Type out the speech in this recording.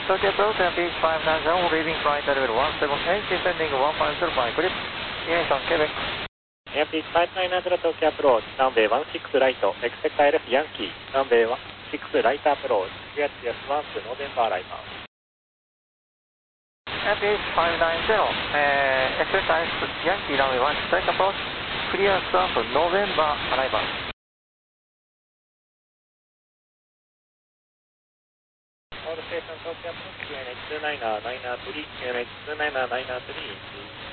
Tokyo Approach, MH590, leaving flight level 178, descending 1.05, grip, ignition, Quebec. MH590 Tokyo Approach, runway 16 right, expect ILS Yankee, runway 16 right approach, clear TS1 to November arrival. MH590, expect ILS Yankee, runway 16 right approach, clear TS1 to November arrival. All station Tokyo Approach, QNH29993, QNH29993.